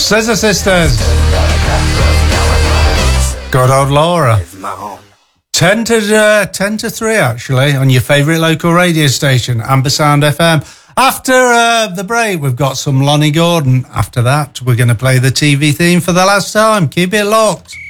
Scissor Sisters. Good old Laura. 10 to 3 actually on your favourite local radio station, Ambersound FM. After the break, we've got some Lonnie Gordon. After that, we're going to play the TV theme for the last time. Keep it locked.